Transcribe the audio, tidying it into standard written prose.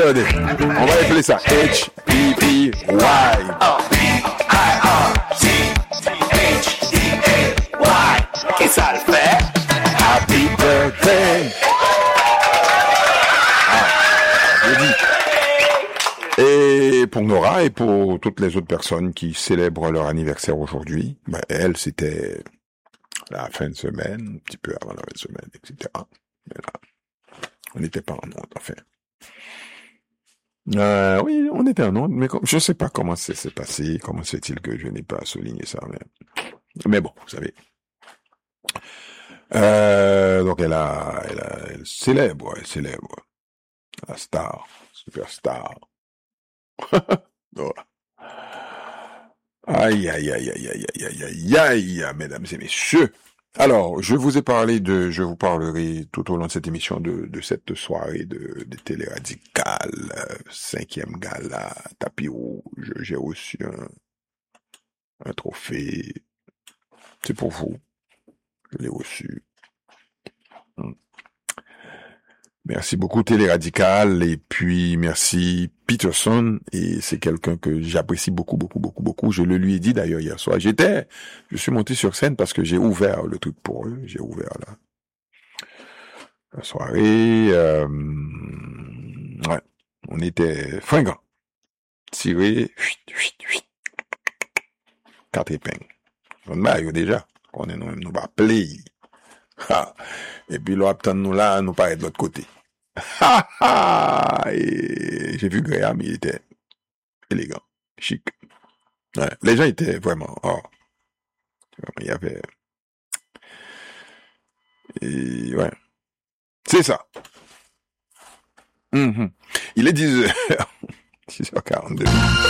Regardez, on va appeler ça H-P-P-Y. H-E-A-Y. Et ça le fait. Happy birthday. Et pour Nora et pour toutes les autres personnes qui célèbrent leur anniversaire aujourd'hui, ben, elle, c'était la fin de semaine, un petit peu avant la fin de semaine, etc. Mais là, on n'était pas en onde, enfin. Oui, on était en onde, mais je sais pas comment ça s'est passé, comment se fait-il que je n'ai pas souligné ça, mais bon, vous savez. Donc elle célèbre, la star, superstar. Voilà. Aïe, aïe, aïe, aïe, aïe, aïe, aïe, aïe, aïe, mesdames et messieurs. Alors, je vous parlerai tout au long de cette émission de cette soirée de télé radicale, 5e gala, tapis rouge. J'ai reçu un trophée. C'est pour vous. Je l'ai reçu. Merci beaucoup Télé Radical et puis merci Peterson et c'est quelqu'un que j'apprécie beaucoup. Je le lui ai dit d'ailleurs hier soir. Je suis monté sur scène parce que j'ai ouvert le truc pour eux. J'ai ouvert la soirée. Ouais, on était fringants. Tiré, 4 épingles. On maille déjà. On est nous va play. Et puis là, nous là, nous paraît de l'autre côté. Et j'ai vu Graham, il était élégant, chic. Ouais, les gens étaient vraiment, il y avait, et ouais, c'est ça. Il est 10h, 6h42.